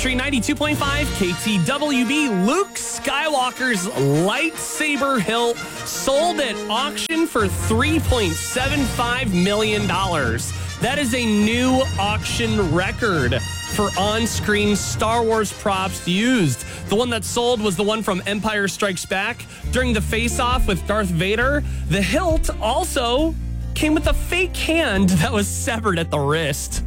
Country 92.5 KTWB. Luke Skywalker's lightsaber hilt sold at auction for $3.75 million. That is a new auction record for on-screen Star Wars props used. The one that sold was the one from Empire Strikes Back during the face-off with Darth Vader. The hilt also came with a fake hand that was severed at the wrist.